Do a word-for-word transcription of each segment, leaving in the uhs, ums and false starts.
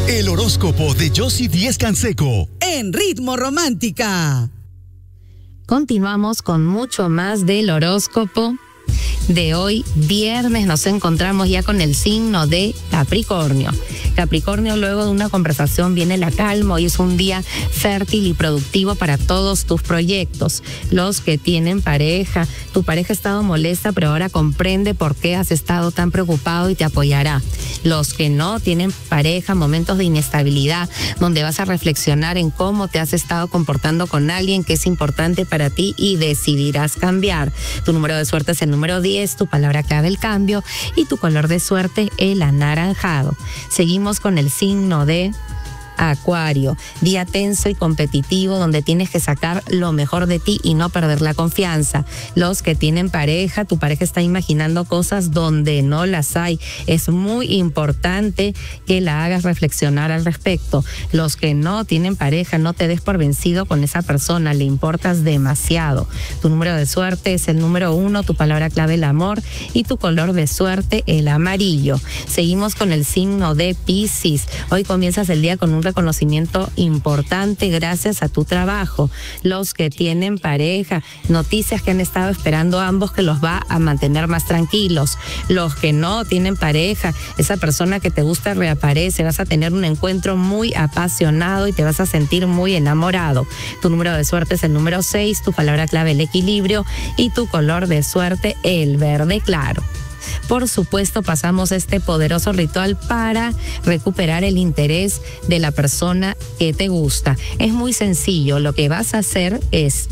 El horóscopo de Yossi Díez Canseco. En Ritmo Romántica. Continuamos con mucho más del horóscopo de hoy, viernes. Nos encontramos ya con el signo de Capricornio. Capricornio, luego de una conversación viene la calma. Hoy es un día fértil y productivo para todos tus proyectos. Los que tienen pareja, tu pareja ha estado molesta, pero ahora comprende por qué has estado tan preocupado y te apoyará. Los que no tienen pareja, momentos de inestabilidad, donde vas a reflexionar en cómo te has estado comportando con alguien que es importante para ti y decidirás cambiar. Tu número de suerte es el número diez, tu palabra clave el cambio y tu color de suerte el anaranjado. Seguimos con el signo de Acuario, día tenso y competitivo donde tienes que sacar lo mejor de ti y no perder la confianza. Los que tienen pareja, tu pareja está imaginando cosas donde no las hay. Es muy importante que la hagas reflexionar al respecto. Los que no tienen pareja, no te des por vencido con esa persona, le importas demasiado. Tu número de suerte es el número uno, tu palabra clave el amor y tu color de suerte el amarillo. Seguimos con el signo de Piscis. Hoy comienzas el día con un reconocimiento importante gracias a tu trabajo. Los que tienen pareja, noticias que han estado esperando ambos que los va a mantener más tranquilos. Los que no tienen pareja, esa persona que te gusta reaparece, vas a tener un encuentro muy apasionado y te vas a sentir muy enamorado. Tu número de suerte es el número seis, tu palabra clave el equilibrio y tu color de suerte el verde claro. Por supuesto, pasamos este poderoso ritual para recuperar el interés de la persona que te gusta. Es muy sencillo. Lo que vas a hacer es,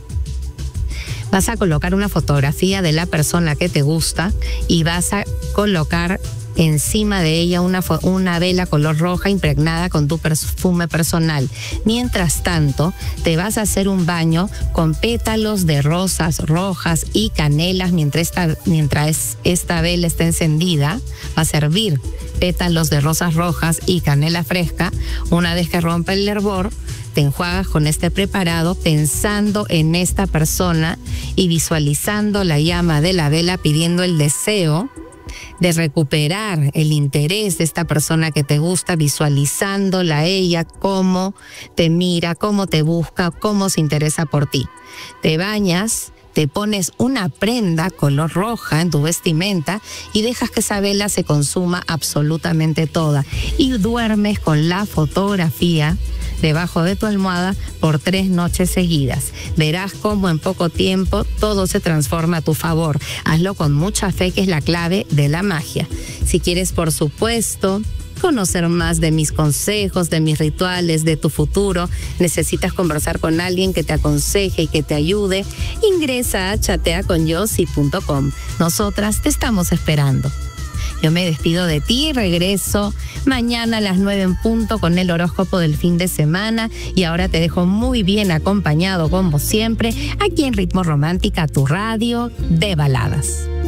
vas a colocar una fotografía de la persona que te gusta y vas a colocar encima de ella una, una vela color roja impregnada con tu perfume personal. Mientras tanto, te vas a hacer un baño con pétalos de rosas rojas y canelas mientras esta, mientras esta vela está encendida. Va a servir pétalos de rosas rojas y canela fresca. Una vez que rompa el hervor, te enjuagas con este preparado pensando en esta persona y visualizando la llama de la vela, pidiendo el deseo de recuperar el interés de esta persona que te gusta, visualizándola a ella, cómo te mira, cómo te busca, cómo se interesa por ti. Te bañas, te pones una prenda color roja en tu vestimenta y dejas que esa vela se consuma absolutamente toda. Y duermes con la fotografía debajo de tu almohada por tres noches seguidas. Verás cómo en poco tiempo todo se transforma a tu favor. Hazlo con mucha fe, que es la clave de la magia. Si quieres, por supuesto, conocer más de mis consejos, de mis rituales, de tu futuro, necesitas conversar con alguien que te aconseje y que te ayude, ingresa a chatea con yossi punto com. Nosotras te estamos esperando. Yo me despido de ti y regreso mañana a las nueve en punto con el horóscopo del fin de semana. Y ahora te dejo muy bien acompañado, como siempre, aquí en Ritmo Romántica, tu radio de baladas.